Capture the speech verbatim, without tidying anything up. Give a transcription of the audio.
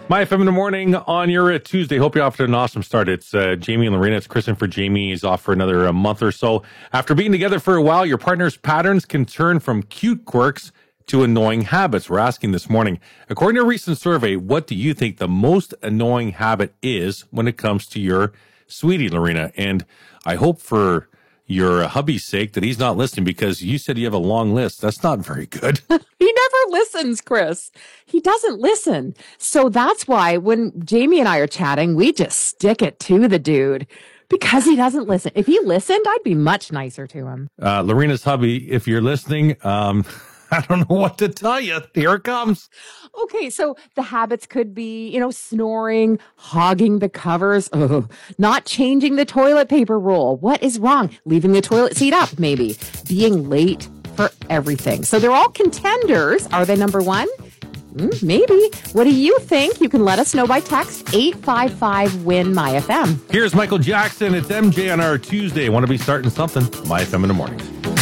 My F M in the morning on your uh, Tuesday. Hope you're off to an awesome start. It's uh, Jamie and Lorena. It's Kristen for Jamie. He's off for another uh, month or so. After being together for a while, your partner's patterns can turn from cute quirks to annoying habits. We're asking this morning, according to a recent survey, what do you think the most annoying habit is when it comes to your sweetie, Lorena? And I hope for your hubby's sake that he's not listening, because you said you have a long list. That's not very good. He never listens, Chris. He doesn't listen. So that's why when Jamie and I are chatting, we just stick it to the dude because he doesn't listen. If he listened, I'd be much nicer to him. Uh, Lorena's hubby, if you're listening, um, I don't know what to tell you. Here it comes. Okay, so the habits could be, you know, snoring, hogging the covers, oh, not changing the toilet paper roll. What is wrong? Leaving the toilet seat up, maybe. Being late for everything. So they're all contenders. Are they number one? Mm, maybe. What do you think? You can let us know by text eight five five win M Y F M. Here's Michael Jackson. It's M J on our Tuesday. Want to be starting something? M Y F M in the mornings.